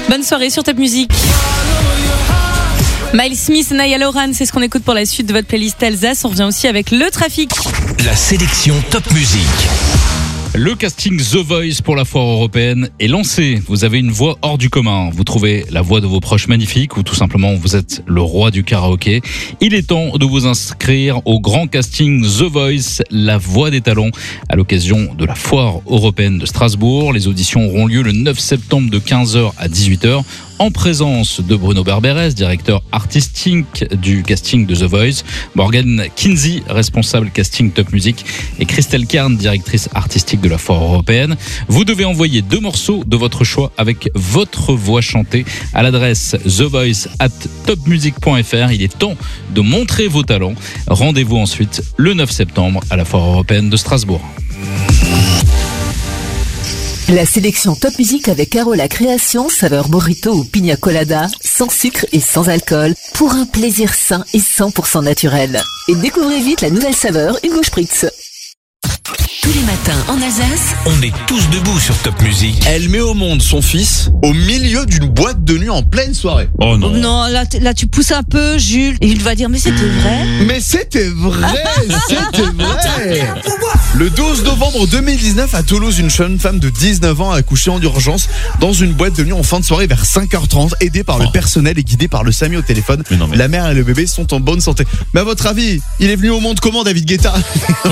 Bonne soirée sur Top Music. Miles Smith et Niall Horan, c'est ce qu'on écoute pour la suite de votre playlist Alsace. On revient aussi avec le trafic. La sélection Top Music. Le casting The Voice pour la foire européenne est lancé. Vous avez une voix hors du commun. Vous trouvez la voix de vos proches magnifique ou tout simplement vous êtes le roi du karaoké. Il est temps de vous inscrire au grand casting The Voice, la voix des talents, à l'occasion de la foire européenne de Strasbourg. Les auditions auront lieu le 9 septembre de 15h à 18h. En présence de Bruno Berberes, directeur artistique du casting de The Voice, Morgan Kinsey, responsable casting Top Music, et Christelle Kern, directrice artistique de la foire européenne. Vous devez envoyer 2 morceaux de votre choix avec votre voix chantée à l'adresse thevoice@topmusic.fr. Il est temps de montrer vos talents. Rendez-vous ensuite le 9 septembre à la foire européenne de Strasbourg. La sélection Top Music avec Carola Création, saveur mojito ou pina colada, sans sucre et sans alcool, pour un plaisir sain et 100% naturel. Et découvrez vite la nouvelle saveur Hugo Spritz. Tous les matins en Alsace, On est tous debout sur Top Music. Elle met au monde son fils au milieu d'une boîte de nuit en pleine soirée. Oh non. Non, là tu pousses un peu, Jules. Et il va dire, mais c'était vrai. Mais c'était vrai, c'était vrai. Le 12 novembre 2019 à Toulouse, une jeune femme de 19 ans a accouché en urgence dans une boîte de nuit en fin de soirée vers 5h30, aidée par le personnel et guidée par le SAMU au téléphone. Mais non, mais- La mère et le bébé sont en bonne santé. Mais à votre avis, il est venu au monde comment, David Guetta?